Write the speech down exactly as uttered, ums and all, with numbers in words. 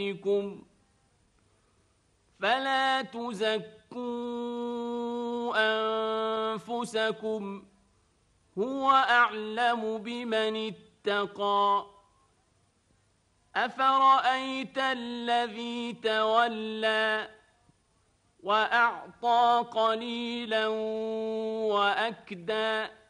عليكم فلا تزكوا أنفسكم هو أعلم بمن اتقى أفرأيت الذي تولى وأعطى قليلا وأكدى